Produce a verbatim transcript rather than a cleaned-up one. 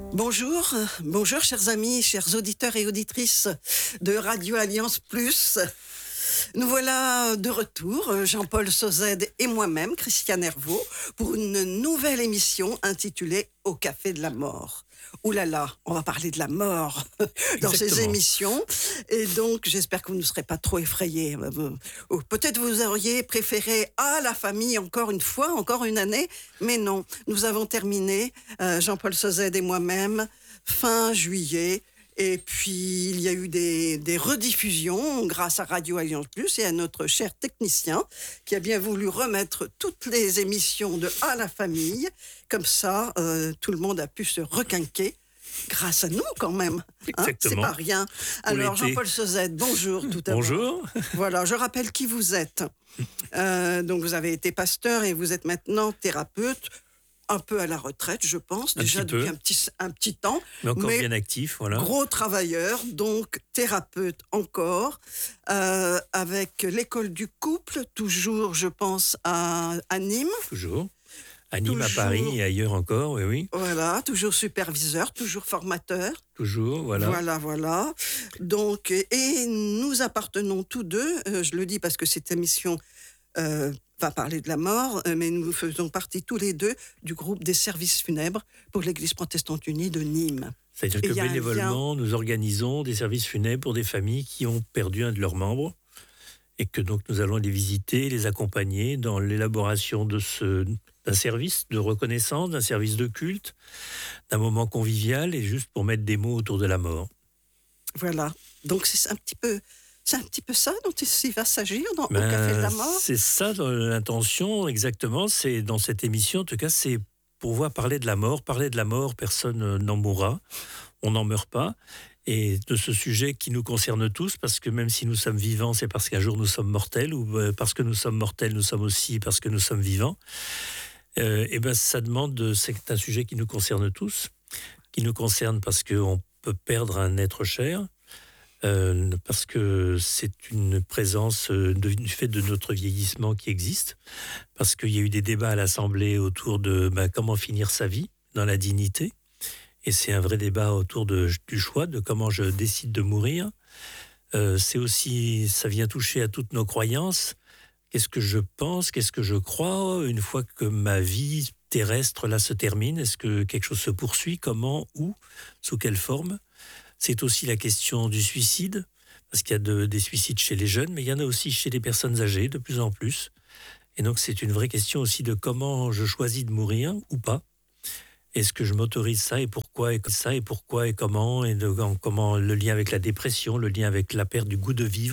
Bonjour, bonjour chers amis, chers auditeurs et auditrices de Radio Alliance Plus. Nous voilà de retour, Jean-Paul Sauzet et moi-même, Christiane Hervaux, pour une nouvelle émission intitulée Au Café de la Mort. Ouh là là, on va parler de la mort dans Exactement. ces émissions. Et donc, j'espère que vous ne serez pas trop effrayés. Ou peut-être vous auriez préféré à la famille encore une fois, encore une année. Mais non, nous avons terminé, euh, Jean-Paul Sauzet et moi-même, fin juillet. Et puis, il y a eu des, des rediffusions grâce à Radio Alliance Plus et à notre cher technicien qui a bien voulu remettre toutes les émissions de À la famille. Comme ça, euh, tout le monde a pu se requinquer grâce à nous quand même. Hein, c'est pas rien. Alors, Jean-Paul Sauzet, bonjour tout d'abord. Bonjour. Voilà, je rappelle qui vous êtes. Euh, donc, vous avez été pasteur et vous êtes maintenant thérapeute. Un peu à la retraite, je pense, un déjà petit depuis peu. un petit, un petit temps. Mais encore mais bien actif, voilà. Gros travailleur, donc thérapeute encore, euh, avec l'école du couple, toujours, je pense, à, à Nîmes. Toujours. À Nîmes, Toujours. à Paris et ailleurs encore, oui, oui. Voilà, toujours superviseur, toujours formateur. Toujours, voilà. Voilà, voilà. Donc, et nous appartenons tous deux, euh, je le dis parce que cette émission euh, va parler de la mort, euh, mais nous faisons partie tous les deux du groupe des services funèbres pour l'Église protestante unie de Nîmes. C'est-à-dire que bénévolement, nous organisons des services funèbres pour des familles qui ont perdu un de leurs membres et que donc nous allons les visiter, les accompagner dans l'élaboration de ce, d'un service de reconnaissance, d'un service de culte, d'un moment convivial et juste pour mettre des mots autour de la mort. Voilà. Donc c'est un petit peu... C'est un petit peu ça dont il va s'agir dans ben, Au Café de la Mort. C'est ça l'intention, exactement. C'est dans cette émission, en tout cas, c'est pouvoir parler de la mort. Parler de la mort, personne n'en mourra. On n'en meurt pas. Et de ce sujet qui nous concerne tous, parce que même si nous sommes vivants, c'est parce qu'un jour nous sommes mortels, ou parce que nous sommes mortels, nous sommes aussi parce que nous sommes vivants. Euh, et ben, ça demande, c'est un sujet qui nous concerne tous, qui nous concerne parce qu'on peut perdre un être cher. Euh, parce que c'est une présence euh, de, du fait de notre vieillissement qui existe, parce qu'il y a eu des débats à l'Assemblée autour de bah, comment finir sa vie dans la dignité, et c'est un vrai débat autour de, du choix de comment je décide de mourir. Euh, c'est aussi, ça vient toucher à toutes nos croyances. Qu'est-ce que je pense, qu'est-ce que je crois une fois que ma vie terrestre là se termine? Est-ce que quelque chose se poursuit? Comment? Où? Sous quelle forme? C'est aussi la question du suicide, parce qu'il y a de, des suicides chez les jeunes, mais il y en a aussi chez les personnes âgées, de plus en plus. Et donc, c'est une vraie question aussi de comment je choisis de mourir ou pas. Est-ce que je m'autorise ça et pourquoi et ça et pourquoi et comment et de, comment le lien avec la dépression, le lien avec la perte du goût de vivre.